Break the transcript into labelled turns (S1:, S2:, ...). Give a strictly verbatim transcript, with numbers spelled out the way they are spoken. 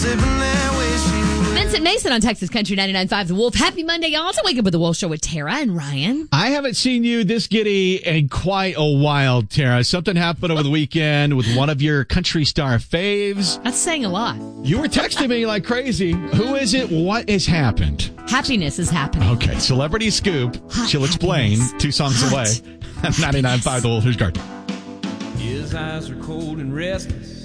S1: slipping there, wishing.
S2: Vincent Mason on Texas Country ninety-nine point five The Wolf. Happy Monday, y'all. To Wake Up with the Wolf Show with Tara and Ryan.
S3: I haven't seen you this giddy in quite a while, Tara. Something happened over the weekend with one of your country star faves.
S2: That's saying a lot.
S3: You were texting me like crazy. Who is it? What has happened?
S2: Happiness is happening.
S3: Okay, Celebrity Scoop.
S2: Hot
S3: She'll explain
S2: happiness.
S3: two songs
S2: Hot
S3: away. ninety-nine point five The Wolf. Here's Garden.
S1: His eyes are cold and restless.